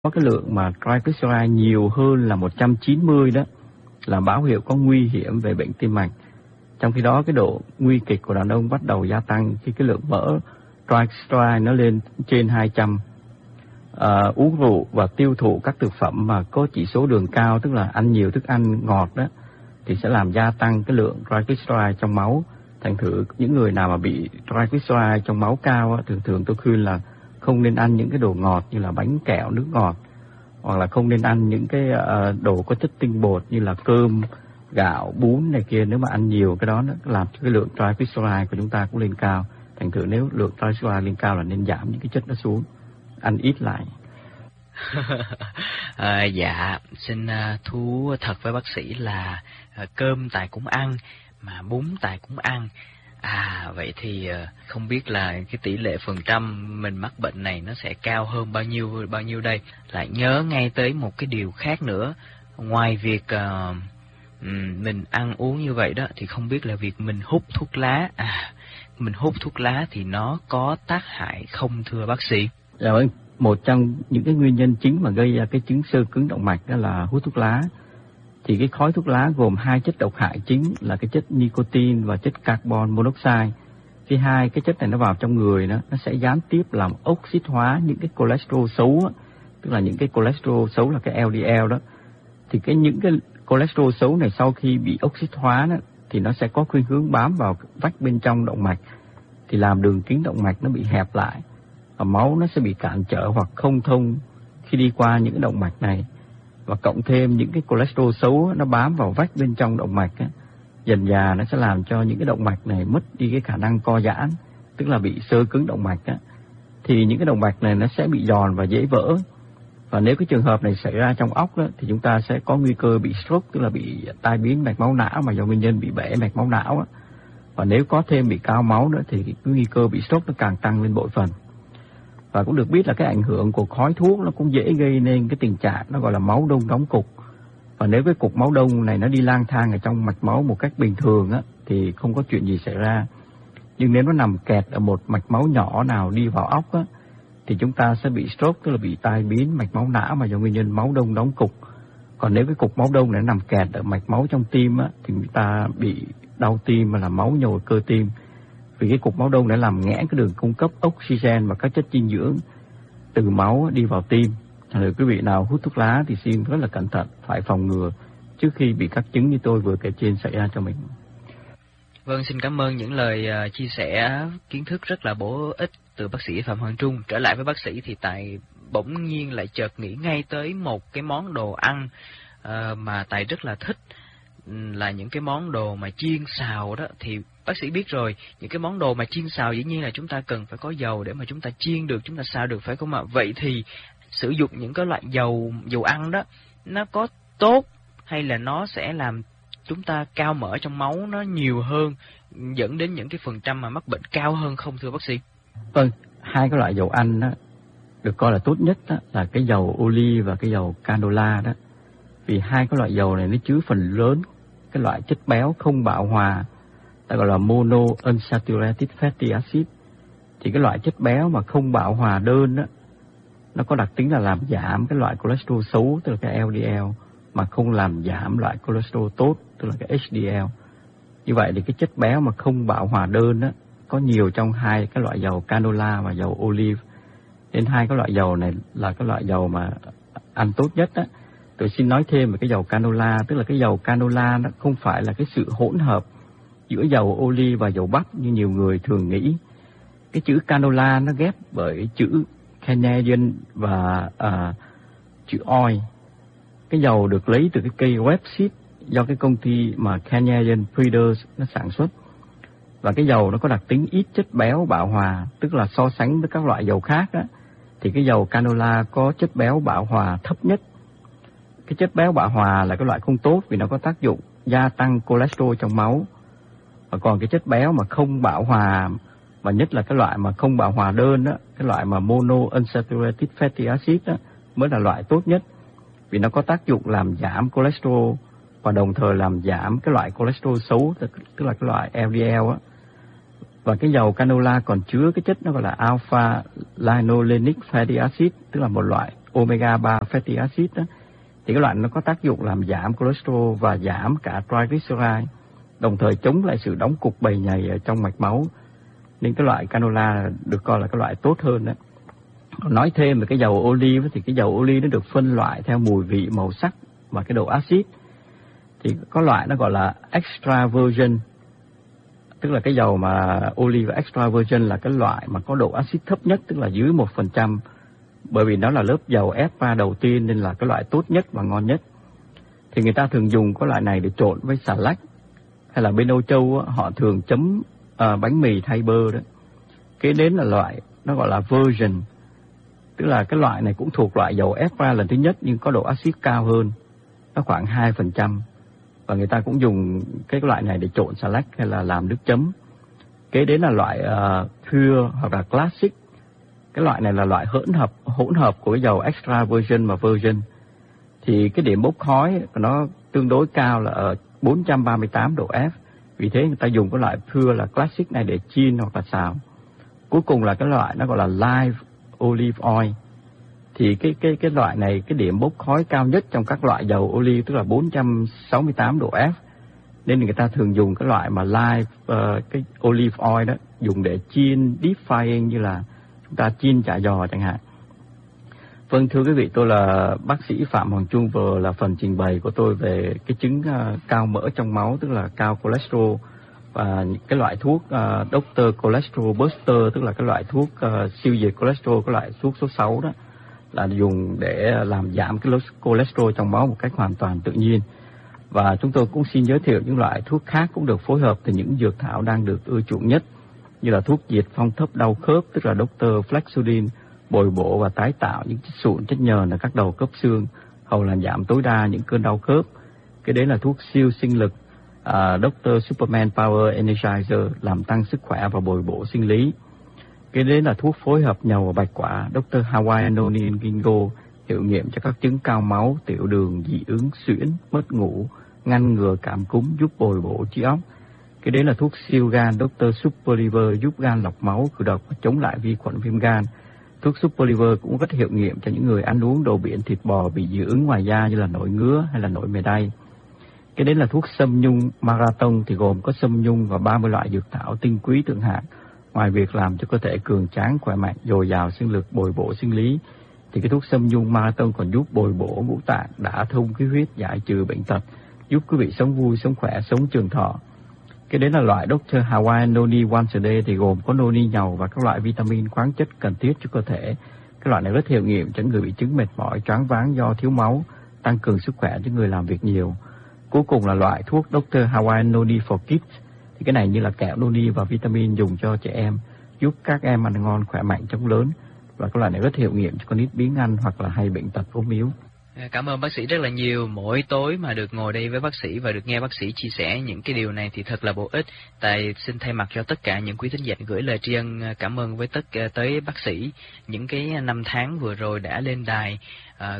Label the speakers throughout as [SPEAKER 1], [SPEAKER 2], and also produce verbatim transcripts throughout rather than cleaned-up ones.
[SPEAKER 1] có cái lượng mà triglyceride nhiều hơn là một trăm chín mươi đó là báo hiệu có nguy hiểm về bệnh tim mạch. Trong khi đó cái độ nguy kịch của đàn ông bắt đầu gia tăng khi cái lượng mỡ triglyceride nó lên trên hai trăm. À, uống rượu và tiêu thụ các thực phẩm mà có chỉ số đường cao, tức là ăn nhiều thức ăn ngọt đó, thì sẽ làm gia tăng cái lượng triglyceride trong máu. Thành thử những người nào mà bị triglyceride trong máu cao á, thường thường tôi khuyên là không nên ăn những cái đồ ngọt như là bánh kẹo, nước ngọt, hoặc là không nên ăn những cái uh, đồ có chất tinh bột như là cơm, gạo, bún này kia. Nếu mà ăn nhiều cái đó nó làm cho cái lượng triglyceride của chúng ta cũng lên cao. Thành thử nếu lượng triglyceride lên cao là nên giảm những cái chất đó xuống, ăn ít lại.
[SPEAKER 2] à, dạ, xin uh, thú thật với bác sĩ là uh, cơm Tài cũng ăn, mà bún Tài cũng ăn. À, vậy thì uh, không biết là cái tỷ lệ phần trăm mình mắc bệnh này nó sẽ cao hơn bao nhiêu bao nhiêu đây. Lại nhớ ngay tới một cái điều khác nữa. Ngoài việc uh, mình ăn uống như vậy đó, thì không biết là việc mình hút thuốc lá, à, mình hút thuốc lá thì nó có tác hại không thưa bác sĩ?
[SPEAKER 1] Dạ vâng, một trong những cái nguyên nhân chính mà gây ra cái chứng xơ cứng động mạch đó là hút thuốc lá. Thì cái khói thuốc lá gồm hai chất độc hại chính là cái chất nicotine và chất carbon monoxide. Khi hai cái chất này nó vào trong người đó, nó sẽ gián tiếp làm oxit hóa những cái cholesterol xấu đó, tức là những cái cholesterol xấu là cái L D L đó. Thì cái những cái cholesterol xấu này sau khi bị oxit hóa đó, thì nó sẽ có khuynh hướng bám vào vách bên trong động mạch, thì làm đường kính động mạch nó bị hẹp lại, và máu nó sẽ bị cản trở hoặc không thông khi đi qua những cái động mạch này. Và cộng thêm những cái cholesterol xấu nó bám vào vách bên trong động mạch á, dần dà nó sẽ làm cho những cái động mạch này mất đi cái khả năng co giãn, tức là bị xơ cứng động mạch á. Thì những cái động mạch này nó sẽ bị giòn và dễ vỡ. Và nếu cái trường hợp này xảy ra trong óc đó, thì chúng ta sẽ có nguy cơ bị stroke, tức là bị tai biến mạch máu não mà do nguyên nhân bị bể mạch máu não á. Và nếu có thêm bị cao máu nữa thì cái nguy cơ bị stroke nó càng tăng lên bội phần. Và cũng được biết là cái ảnh hưởng của khói thuốc nó cũng dễ gây nên cái tình trạng nó gọi là máu đông đóng cục. Và nếu cái cục máu đông này nó đi lang thang ở trong mạch máu một cách bình thường á, thì không có chuyện gì xảy ra. Nhưng nếu nó nằm kẹt ở một mạch máu nhỏ nào đi vào óc á, thì chúng ta sẽ bị stroke, tức là bị tai biến mạch máu não mà do nguyên nhân máu đông đóng cục. Còn nếu cái cục máu đông này nằm kẹt ở mạch máu trong tim á, thì người ta bị đau tim và là máu nhồi cơ tim. Vì cái cục máu đông đã làm nghẽn cái đường cung cấp oxygen và các chất dinh dưỡng từ máu đi vào tim. Nếu quý vị nào hút thuốc lá thì xin rất là cẩn thận, phải phòng ngừa trước khi bị các chứng như tôi vừa kể trên xảy ra cho mình.
[SPEAKER 2] Vâng, xin cảm ơn những lời uh, chia sẻ kiến thức rất là bổ ích từ bác sĩ Phạm Hoàng Trung. Trở lại với bác sĩ thì Tài bỗng nhiên lại chợt nghĩ ngay tới một cái món đồ ăn uh, mà Tài rất là thích, là những cái món đồ mà chiên xào đó. Thì bác sĩ biết rồi, những cái món đồ mà chiên xào dĩ nhiên là chúng ta cần phải có dầu để mà chúng ta chiên được, chúng ta xào được, phải không ạ? Vậy thì sử dụng những cái loại dầu dầu ăn đó, nó có tốt hay là nó sẽ làm chúng ta cao mỡ trong máu nó nhiều hơn, dẫn đến những cái phần trăm mà mắc bệnh cao hơn không thưa bác sĩ?
[SPEAKER 1] Vâng, hai cái loại dầu ăn đó được coi là tốt nhất đó, là cái dầu ô liu và cái dầu canola đó. Vì hai cái loại dầu này nó chứa phần lớn cái loại chất béo không bão hòa, ta gọi là mono unsaturated fatty acid. Thì cái loại chất béo mà không bão hòa đơn đó, nó có đặc tính là làm giảm cái loại cholesterol xấu, tức là cái L D L, mà không làm giảm loại cholesterol tốt, tức là cái H D L. Như vậy thì cái chất béo mà không bão hòa đơn đó, có nhiều trong hai cái loại dầu canola và dầu olive. Nên hai cái loại dầu này là cái loại dầu mà ăn tốt nhất đó. Tôi xin nói thêm về cái dầu canola, tức là cái dầu canola nó không phải là cái sự hỗn hợp giữa dầu olive và dầu bắp như nhiều người thường nghĩ. Cái chữ canola nó ghép bởi chữ Canadian và uh, chữ oil. Cái dầu được lấy từ cái cây rapeseed do cái công ty mà Canadian Breeders nó sản xuất. Và cái dầu nó có đặc tính ít chất béo bão hòa, tức là so sánh với các loại dầu khác đó, thì cái dầu canola có chất béo bão hòa thấp nhất. Cái chất béo bão hòa là cái loại không tốt vì nó có tác dụng gia tăng cholesterol trong máu. Và còn cái chất béo mà không bão hòa, và nhất là cái loại mà không bão hòa đơn đó, cái loại mà mono unsaturated fatty acid đó, mới là loại tốt nhất. Vì nó có tác dụng làm giảm cholesterol và đồng thời làm giảm cái loại cholesterol xấu, tức là cái loại L D L á. Và cái dầu canola còn chứa cái chất nó gọi là alpha linolenic fatty acid, tức là một loại omega ba fatty acid đó, thì cái loại nó có tác dụng làm giảm cholesterol và giảm cả triglyceride, đồng thời chống lại sự đóng cục bầy nhầy ở trong mạch máu, nên cái loại canola được coi là cái loại tốt hơn đó. Nói thêm về cái dầu olive thì cái dầu olive nó được phân loại theo mùi vị, màu sắc và cái độ axit. Thì có loại nó gọi là extra virgin, tức là cái dầu mà olive extra virgin là cái loại mà có độ axit thấp nhất, tức là dưới một phần trăm, bởi vì nó là lớp dầu ép ra đầu tiên nên là cái loại tốt nhất và ngon nhất. Thì người ta thường dùng cái loại này để trộn với xà lách, hay là bên Âu Châu họ thường chấm à, bánh mì thay bơ đó. Kế đến là loại nó gọi là virgin, tức là cái loại này cũng thuộc loại dầu ép ra lần thứ nhất nhưng có độ axit cao hơn, nó khoảng hai phần trăm. Và người ta cũng dùng cái loại này để trộn xà lách hay là làm nước chấm. Kế đến là loại uh, pure hoặc là classic. Cái loại này là loại hỗn hợp hỗn hợp của cái dầu extra virgin và virgin. Thì cái điểm bốc khói của nó tương đối cao là ở bốn trăm ba mươi tám độ F. Vì thế người ta dùng cái loại pure là classic này để chiên hoặc là xào. Cuối cùng là cái loại nó gọi là live olive oil. Thì cái cái cái loại này cái điểm bốc khói cao nhất trong các loại dầu olive, tức là bốn trăm sáu mươi tám độ F. Nên người ta thường dùng cái loại mà live uh, cái olive oil đó, dùng để chiên deep frying, như là chúng ta chiên chả giò chẳng hạn. Vâng, thưa quý vị, tôi là bác sĩ Phạm Hoàng Trung, vừa là phần trình bày của tôi về cái chứng uh, cao mỡ trong máu, tức là cao cholesterol, và cái loại thuốc uh, doctor Cholesterol Buster, tức là cái loại thuốc uh, siêu diệt cholesterol, cái loại thuốc số sáu đó, là dùng để làm giảm cái cholesterol trong máu một cách hoàn toàn tự nhiên. Và chúng tôi cũng xin giới thiệu những loại thuốc khác cũng được phối hợp từ những dược thảo đang được ưa chuộng nhất, như là thuốc diệt phong thấp đau khớp, tức là doctor Flexudin, bồi bổ và tái tạo những chất sụn, chất nhờn ở các đầu khớp xương, hầu làm giảm tối đa những cơn đau khớp. Cái đấy là thuốc siêu sinh lực uh, doctor Superman Power Energizer, làm tăng sức khỏe và bồi bổ sinh lý. Cái đấy là thuốc phối hợp nhầu và bạch quả doctor Hawaiian Nonin Gingo, hiệu nghiệm cho các chứng cao máu, tiểu đường, dị ứng, suyễn, mất ngủ, ngăn ngừa cảm cúm, giúp bồi bổ trí óc. Cái đấy là thuốc siêu gan doctor Super Liver, giúp gan lọc máu, khử độc và chống lại vi khuẩn viêm gan. Thuốc Super Liver cũng rất hiệu nghiệm cho những người ăn uống đồ biển, thịt bò bị dị ứng ngoài da như là nổi ngứa hay là nổi mề đay. Cái đấy là thuốc sâm nhung Marathon, thì gồm có sâm nhung và ba mươi loại dược thảo tinh quý thượng hạng. Ngoài việc làm cho cơ thể cường tráng, khỏe mạnh, dồi dào sinh lực, bồi bổ sinh lý, thì cái thuốc sâm nhung Marathon còn giúp bồi bổ ngũ tạng, đả thông khí huyết, giải trừ bệnh tật, giúp quý vị sống vui, sống khỏe, sống trường thọ. Cái đấy là loại doctor Hawaiian Noni Once a Day, thì gồm có noni nhầu và các loại vitamin, khoáng chất cần thiết cho cơ thể. Cái loại này rất hiệu nghiệm cho người bị chứng mệt mỏi, choáng váng do thiếu máu, tăng cường sức khỏe cho người làm việc nhiều. Cuối cùng là loại thuốc doctor Hawaiian Noni for Kids, thì cái này như là kẹo noni và vitamin dùng cho trẻ em, giúp các em ăn ngon, khỏe mạnh, chống lớn. Và cái loại này rất hiệu nghiệm cho con nít biếng ăn hoặc là hay bệnh tật ốm yếu.
[SPEAKER 2] Cảm ơn bác sĩ rất là nhiều. Mỗi tối mà được ngồi đây với bác sĩ và được nghe bác sĩ chia sẻ những cái điều này thì thật là bổ ích. Tại xin thay mặt cho tất cả những quý thính giả gửi lời tri ân cảm ơn với tất tới bác sĩ những cái năm tháng vừa rồi đã lên đài à,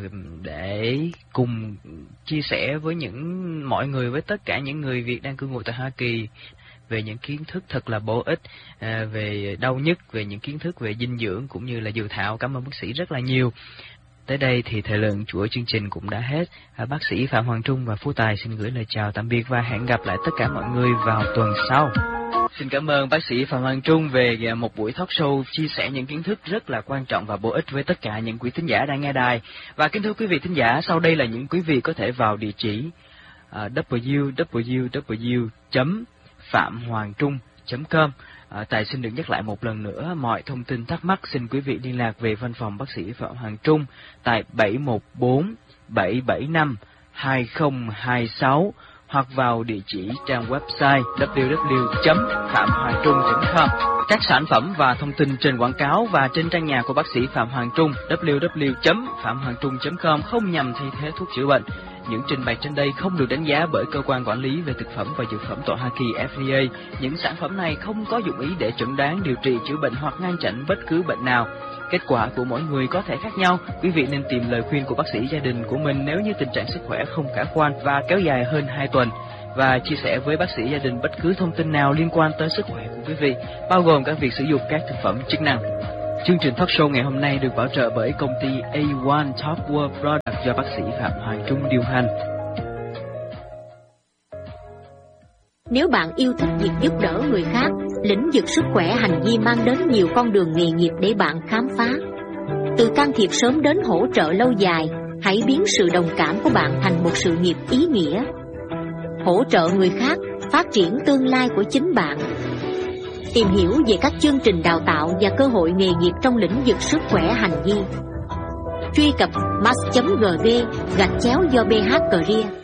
[SPEAKER 2] để cùng chia sẻ với những mọi người, với tất cả những người Việt đang cư ngụ tại Hoa Kỳ, về những kiến thức thật là bổ ích à, về đau nhức, về những kiến thức về dinh dưỡng cũng như là dược thảo. Cảm ơn bác sĩ rất là nhiều. Tới đây thì thời lượng của chương trình cũng đã hết. À, bác sĩ Phạm Hoàng Trung và Phú Tài xin gửi lời chào tạm biệt và hẹn gặp lại tất cả mọi người vào tuần sau. Xin cảm ơn bác sĩ Phạm Hoàng Trung về một buổi talk show chia sẻ những kiến thức rất là quan trọng và bổ ích với tất cả những quý thính giả đang nghe đài. Và kính thưa quý vị thính giả, sau đây là những quý vị có thể vào địa chỉ uh, w w w chấm phạm hoàng trung chấm com. À, Tài xin được nhắc lại một lần nữa, mọi thông tin thắc mắc xin quý vị liên lạc về văn phòng bác sĩ Phạm Hoàng Trung tại bảy một bốn bảy bảy năm hai không hai sáu hoặc vào địa chỉ trang website w w w chấm phạm hoàng trung chấm com. Các sản phẩm và thông tin trên quảng cáo và trên trang nhà của bác sĩ Phạm Hoàng Trung w w w chấm phạm hoàng trung chấm com không nhằm thay thế thuốc chữa bệnh. Những trình bày trên đây không được đánh giá bởi cơ quan quản lý về thực phẩm và dược phẩm tại Hoa Kỳ F D A. Những sản phẩm này không có dụng ý để chẩn đoán, điều trị, chữa bệnh hoặc ngăn chặn bất cứ bệnh nào. Kết quả của mỗi người có thể khác nhau. Quý vị nên tìm lời khuyên của bác sĩ gia đình của mình nếu như tình trạng sức khỏe không khả quan và kéo dài hơn hai tuần. Và chia sẻ với bác sĩ gia đình bất cứ thông tin nào liên quan tới sức khỏe của quý vị, bao gồm các việc sử dụng các thực phẩm chức năng. Chương trình talk show ngày hôm nay được bảo trợ bởi công ty A một Top World Product do bác sĩ Phạm Hoàng Trung điều hành.
[SPEAKER 3] Nếu bạn yêu thích việc giúp đỡ người khác, lĩnh vực sức khỏe hành vi mang đến nhiều con đường nghề nghiệp để bạn khám phá. Từ can thiệp sớm đến hỗ trợ lâu dài, hãy biến sự đồng cảm của bạn thành một sự nghiệp ý nghĩa. Hỗ trợ người khác, phát triển tương lai của chính bạn. Tìm hiểu về các chương trình đào tạo và cơ hội nghề nghiệp trong lĩnh vực sức khỏe hành vi. Truy cập mass chấm gv gạch chéo do bh career.